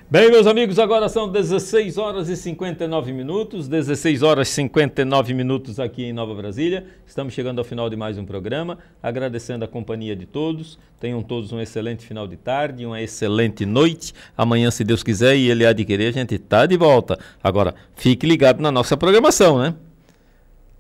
Bem, meus amigos, agora são 16 horas e 59 minutos, 16 horas e 59 minutos aqui em Nova Brasília. Estamos chegando ao final de mais um programa, agradecendo a companhia de todos. Tenham todos um excelente final de tarde, uma excelente noite. Amanhã, se Deus quiser e Ele há de querer, a gente está de volta. Agora, fique ligado na nossa programação, né?